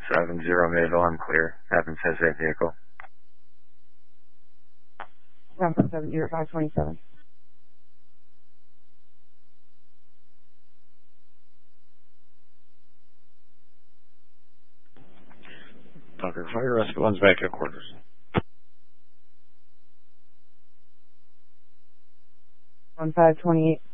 70 Mayville, I'm clear. Happens has a vehicle. 7470527. Tucker, fire rescue one's back at quarters. 1528.